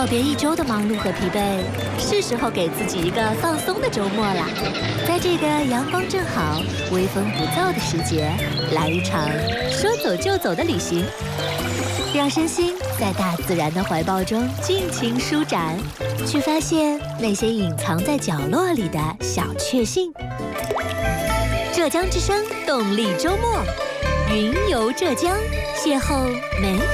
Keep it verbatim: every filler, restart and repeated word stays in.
告别一周的忙碌和疲惫，是时候给自己一个放松的周末啦。在这个阳光正好、微风不燥的时节，来一场说走就走的旅行，让身心在大自然的怀抱中尽情舒展，去发现那些隐藏在角落里的小确幸。浙江之声动力周末，云游浙江，邂逅美。